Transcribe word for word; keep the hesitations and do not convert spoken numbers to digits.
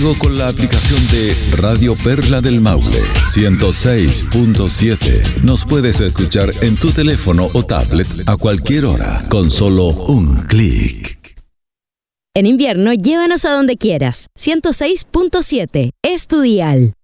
Con la aplicación de Radio Perla del Maule ciento seis punto siete. Nos puedes escuchar en tu teléfono o tablet a cualquier hora con solo un clic. En invierno, llévanos a donde quieras. ciento seis punto siete es tu dial.